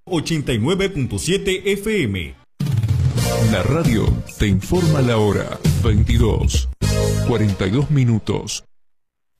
89.7 FM. La radio te informa la hora. 22:42.